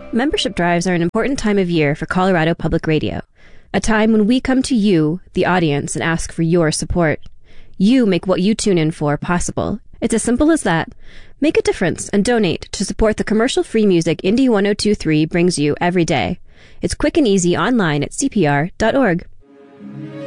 Membership drives are an important time of year for Colorado Public Radio, a time when we come to you, the audience, and ask for your support. You make what you tune in for possible. It's as simple as that. Make a difference and donate to support the commercial-free music Indie 102.3 brings you every day. It's quick and easy online at cpr.org.